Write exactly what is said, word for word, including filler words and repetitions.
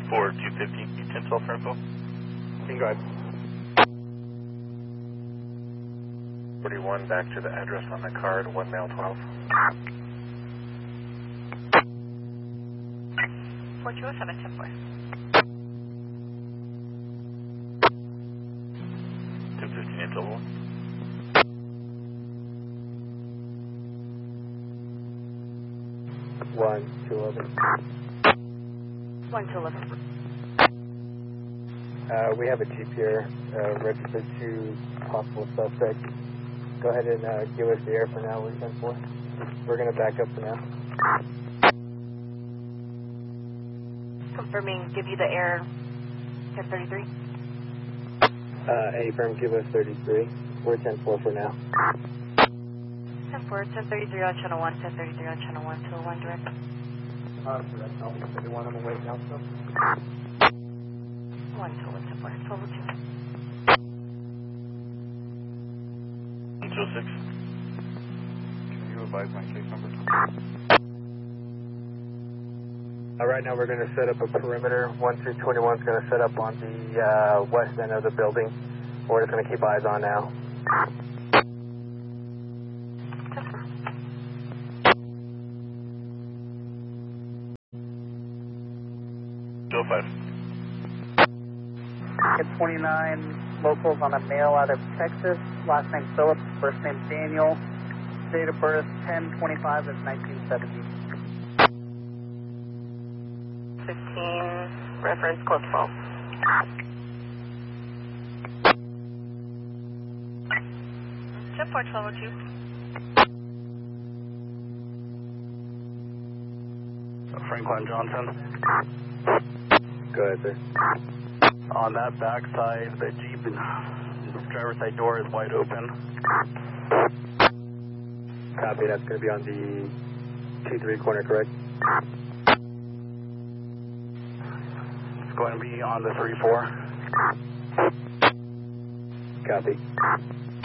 for two fifty, ten twelve for info. Can go ahead. forty-one, back to the address on the card, one mail twelve. four two oh seven, ten four. ten fifteen until one. one two eleven. one two eleven. Uh, we have a Jeep here, uh, registered to possible suspect. Go ahead and uh, give us the air for now, we're ten four. We're going to back up for now. Confirming, give you the air, ten thirty-three. Uh, A firm, give us thirty-three. We're ten four for now. ten four, ten thirty-three on channel one, ten thirty-three on channel one, two oh one direct. Uh, direct, Alpha thirty-one on the way now, so. one two oh one, ten four, twelve oh two. two oh six. Can you advise my case number? Uh, right now we're going to set up a perimeter. one two two one is going to set up on the uh, west end of the building. We're just going to keep eyes on now. two oh five. twenty-nine locals on a male out of Texas. Last name Phillips, first name Daniel. Date of birth ten twenty-five of nineteen seventy. fifteen, reference close call. ten four, twelve oh two. Franklin Johnson. Go ahead, sir. On that back side, the Jeep driver's side door is wide open. Copy, that's going to be on the two three corner, correct? It's going to be on the three four. Copy.